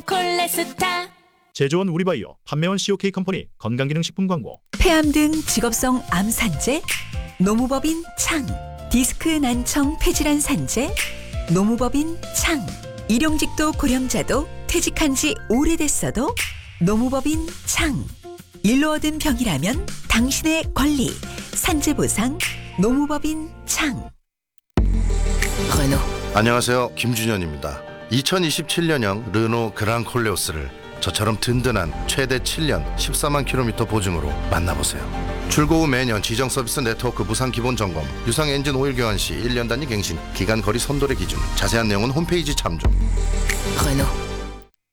콜레스타. 제조원 우리바이오, 판매원 COK 컴퍼니 건강기능식품 광고. 폐암 등 직업성 암 산재, 노무법인 창, 디스크 난청 폐질환 산재, 노무법인 창, 일용직도 고령자도 퇴직한 지 오래됐어도 노무법인 창. 일로 얻은 병이라면 당신의 권리, 산재보상, 노무법인 창. 르노. 안녕하세요, 김준현입니다. 2027년형 르노 그랑 콜레오스를 저처럼 든든한 최대 7년 14만 킬로미터 보증으로 만나보세요. 출고 후 매년 지정 서비스 네트워크 무상 기본 점검, 유상 엔진 오일 교환 시 1년 단위 갱신, 기간 거리 선도의 기준, 자세한 내용은 홈페이지 참조. 르노.